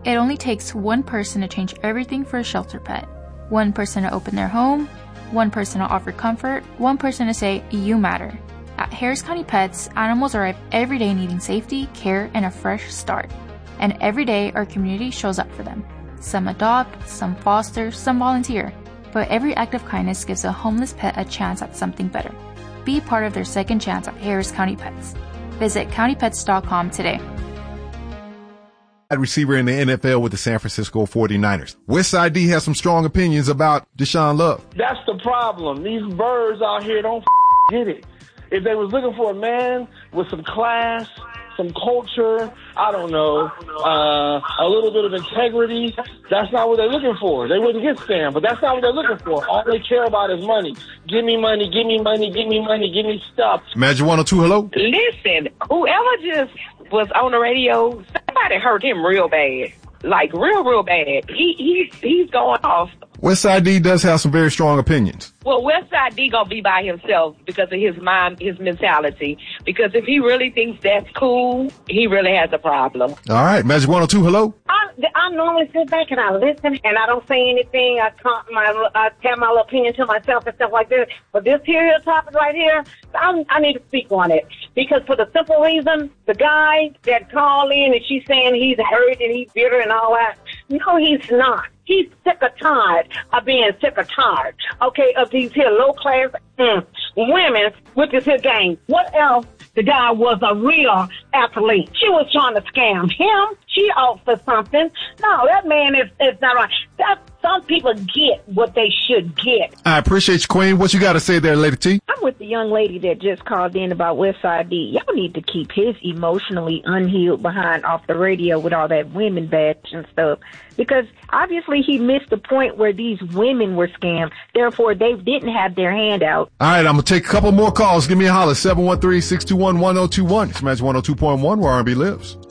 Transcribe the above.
It only takes one person to change everything for a shelter pet. One person to open their home, one person to offer comfort, one person to say, you matter. At Harris County Pets, animals arrive every day needing safety, care, and a fresh start. And every day, our community shows up for them. Some adopt, some foster, some volunteer. But every act of kindness gives a homeless pet a chance at something better. Be part of their second chance at Harris County Pets. Visit countypets.com today. Receiver in the NFL with the San Francisco 49ers. Westside D has some strong opinions about Deshaun Love. That's the problem. These birds out here don't get it. If they was looking for a man with some class, some culture, I don't know, a little bit of integrity, that's not what they're looking for. They wouldn't get Sam, but that's not what they're looking for. All they care about is money. Give me money, give me money, give me money, give me stuff. Magic 102, hello? Listen, whoever just was on the radio, somebody hurt him real bad. Like, real bad. He's going off. Westside D does have some very strong opinions. Well, Westside D gonna be by himself because of his mind, his mentality. Because if he really thinks that's cool, he really has a problem. All right, Magic 102, hello? I normally sit back and I listen and I don't say anything. I tell my little opinion to myself and stuff like that. But this here topic right here, I need to speak on it. Because for the simple reason, the guy that called in and she's saying he's hurt and he's bitter and all that. No, he's not. He's sick or tired of being sick or tired, okay, of these here low-class women with this here game. What else? The guy was a real athlete. She was trying to scam him. She offered something. No, that man is not right. Some people get what they should get. I appreciate you, Queen. What you got to say there, Lady T? I'm with the young lady that just called in about Westside D. Y'all need to keep his emotionally unhealed behind off the radio with all that women bash and stuff. Because obviously he missed the point where these women were scammed. Therefore, they didn't have their hand out. All right, I'm going to take a couple more calls. Give me a holler, 713-621-1021. It's Magic 102.1 where R&B lives.